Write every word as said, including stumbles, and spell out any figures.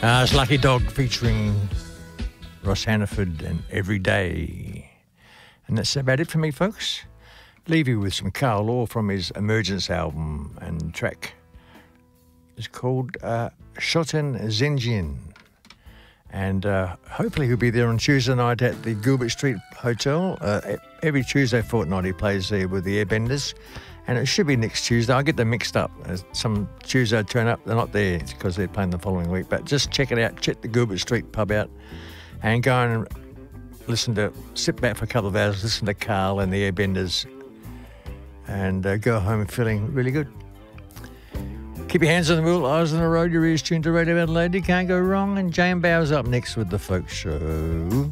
Uh, it's Lucky Dog featuring Ross Hannaford and Every Day. And that's about it for me, folks. Leave you with some Carl Law from his Emergence album, and the track is called uh, Shoten Zenjin. And uh, hopefully he'll be there on Tuesday night at the Gilbert Street Hotel. Uh, every Tuesday fortnight he plays there with the Airbenders. And it should be next Tuesday. I get them mixed up. Some Tuesday I turn up, they're not there because they're playing the following week. But just check it out. Check the Gilbert Street pub out and go and listen to, sit back for a couple of hours, listen to Carl and the Airbenders, and uh, go home feeling really good. Keep your hands on the wheel, eyes on the road, your ears tuned to Radio Adelaide. You can't go wrong. And Jane Bowers up next with The Folk Show.